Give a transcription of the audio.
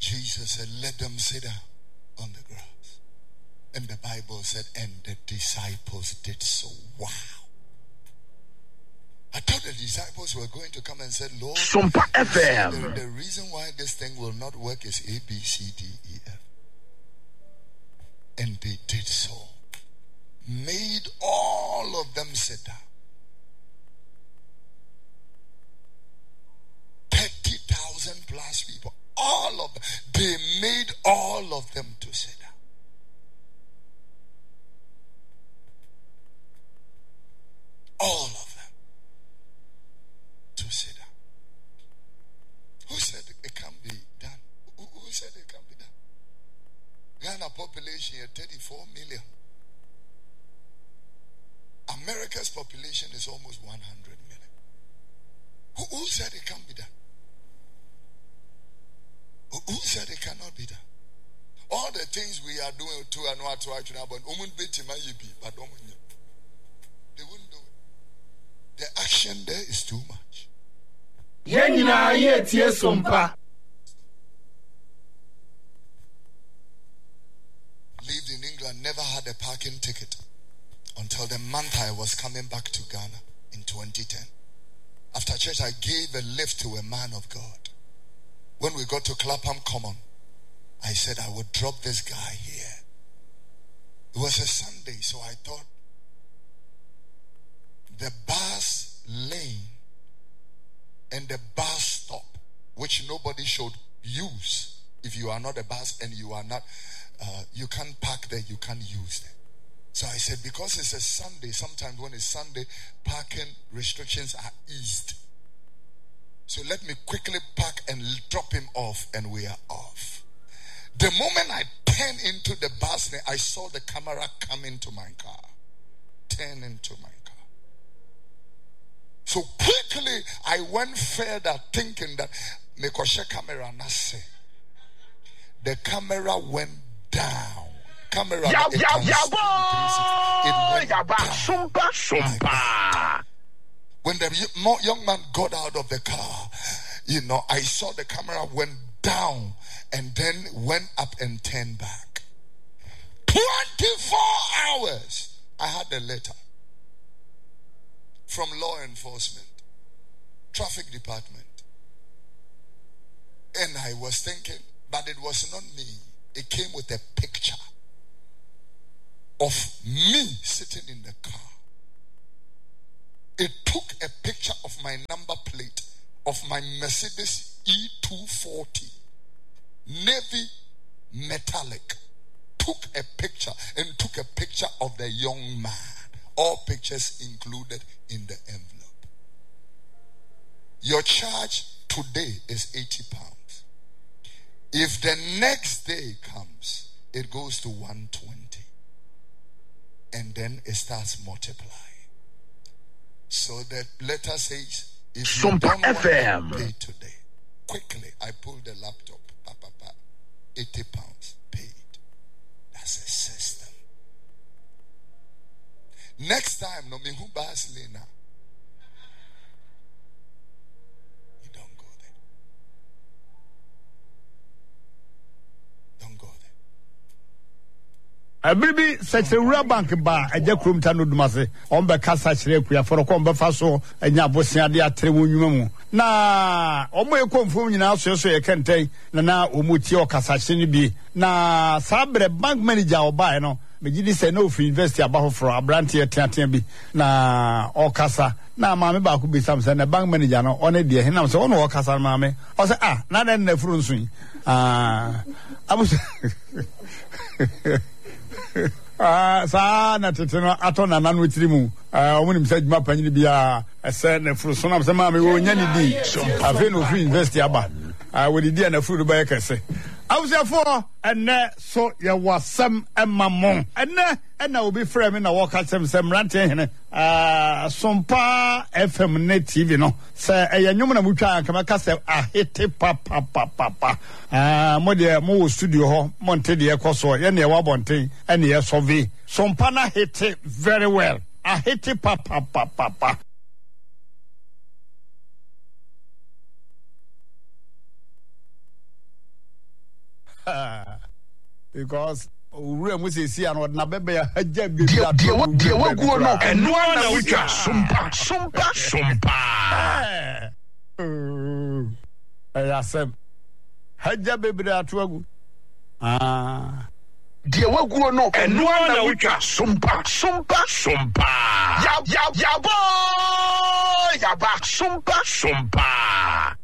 Jesus said, let them sit down on the grass. And the Bible said, and the disciples did so. Wow. I thought the disciples were going to come and say, Lord, the reason why this thing will not work is A, B, C, D, E, F. And they did so. Made all of them sit down. 30,000 plus people. All of them. They made all of them to sit down. All of them to sit down. Who said it can't be done? Who said it can't be done? Ghana population is 34 million. America's population is almost 100 million. Who said it can't be done? Who said it cannot be done? All the things we are doing to and what to actually happen, they wouldn't do it. The action there is too much. Lived in England, never had a parking ticket until the month I was coming back to Ghana in 2010. After church, I gave a lift to a man of God. When we got to Clapham Common, I said I would drop this guy here. It was a Sunday, so I thought the bus lane and the bus stop, which nobody should use if you are not a bus and you are not, you can't park there, you can't use there. So I said, because it's a Sunday, sometimes when it's Sunday, parking restrictions are eased. So let me quickly park and drop him off, and we are off. The moment I turned into the bus, I saw the camera come into my car. Turn into my car. So quickly, I went further thinking that Mekoshe camera nase. The camera went down. Camera it went down. When the young man got out of the car, I saw the camera went down and then went up and turned back. 24 hours. I had a letter from law enforcement, traffic department. And I was thinking, but it was not me. It came with a picture of me sitting in the car. It took a picture of my number plate of my Mercedes E240 navy metallic. Took a picture and took a picture of the young man. All pictures included in the envelope. Your charge today is £80. If the next day comes, it goes to 120. And then it starts multiplying. So the letter says, if you don't want to pay today, quickly, I pulled the laptop, £80 paid. That's a system. Next time, no me who buys Lena. You don't go there. Don't go there. Baby, such a real bank bar, a jack room tanu dumase, on the Casa for a comba faso, and Yabosia de Atremumu. Na, Omo confirm now, so you can take Nana Umutio Casasini be. Na, Sabre bank manager or buy no, but you say no for investing about for a brand here, Tiantibi, na, or Casa. Na, Mamma Baku be something, a bank manager, no, on a dear, and I'm so on Casa, Mamma. I say, not in the front swing. I was. Na teteno atona nanu tirimu omunim se djuma panyi bia ese na furu so na se ma me wo nya ni di afi no free university aba we di na furu ba yakese awusefo enne so ye wasam emamon enne obi frame na wo ka sem rante hene sompa fm net tv no se eyanwum na mutwa ka maka se ahete papa mo de mo studio ho monte de ekoso ye na e wa bonten ene ye sove sompa na hete very well ahete papa Because owura mu sesi ano na bebe ya haja bi dia waguo no eno na wutwa sompa ayasem haja bebre atoagu dia waguo no eno na wutwa sompa ya boy ya ba sompa